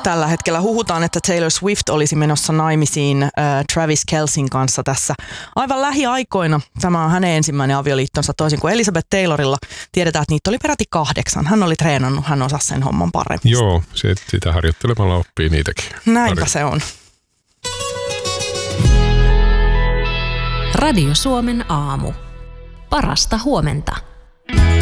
tällä hetkellä huhutaan, että Taylor Swift olisi menossa naimisiin Travis Kelceyn kanssa tässä aivan lähiaikoina. Tämä on hänen ensimmäinen avioliittonsa, toisin kuin Elizabeth Taylorilla. Tiedetään, että niitä oli peräti 8. Hän oli treenannut, hän osasi sen homman paremmin. Joo, sitä harjoittelemalla oppii niitäkin. Näinpä se on. Radio Suomen aamu. Parasta huomenta.